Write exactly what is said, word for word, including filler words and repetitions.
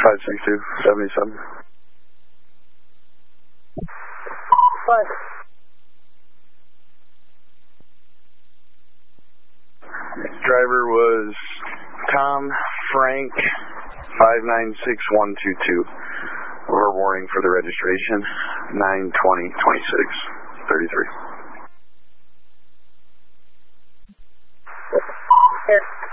five six two, seventy-seven. What? Driver was Tom Frank, five nine six one two two. Over warning for the registration, nine twenty twenty-six thirty-three. Here.